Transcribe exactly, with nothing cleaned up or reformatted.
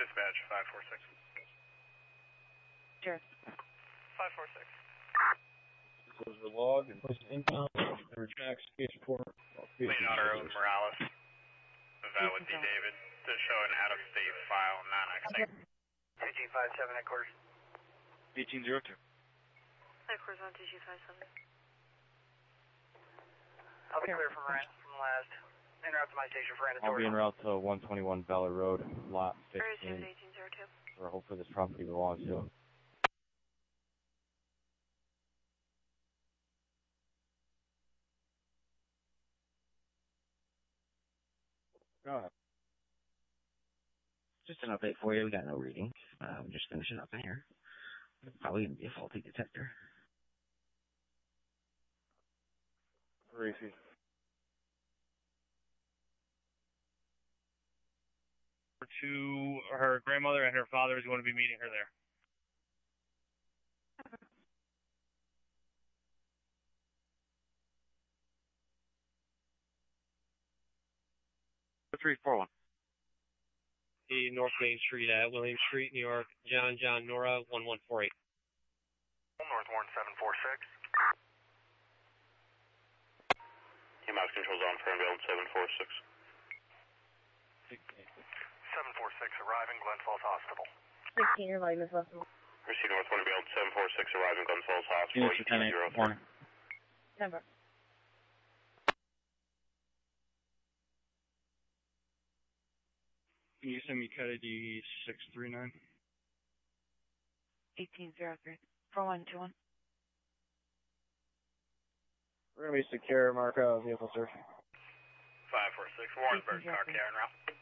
Dispatch, five four six. Sure. five four six. Close the log and place an impound. Retracts case report. Leonardo Morales. That would be David to show an out-of-state file non-extant. eighteen five seven at quarters. eighteen zero two. At quarters on T G five seven. I'll be clear from, from last. En route to my station for I'll be en route to one twenty-one Ballard Road, lot fifteen. eighteen zero two. Where hopefully this property belongs to. Go ahead. Just an update for you. We got no reading. Uh, we're just finishing up here. Probably going to be a faulty detector. Racy. To her grandmother and her father is going to be meeting her there. three four one. The North Main Street at William Street, New York. John, John, Nora, one one four eight. North Warren seven four six. E M A S control zone for ambulance seven four six. seven four six arriving Glen Falls Hospital. sixteen, your volume is less than Receive North Warren ambulance seven four six arriving Glen Falls Hospital. Units for ten eight, warning. Number. Can you send me Kennedy six three nine? eighteen zero three. four one two one. We're going to be secure, mark out vehicle search. five four six, Warrenburg, car care en route.